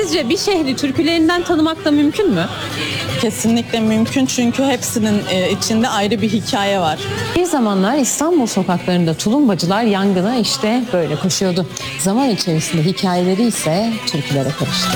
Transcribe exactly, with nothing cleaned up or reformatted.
Sizce bir şehri türkülerinden tanımak da mümkün mü? Kesinlikle mümkün çünkü hepsinin e, içinde ayrı bir hikaye var. Bir zamanlar İstanbul sokaklarında tulumbacılar yangına işte böyle koşuyordu. Zaman içerisinde hikayeleri ise türkülere karıştı.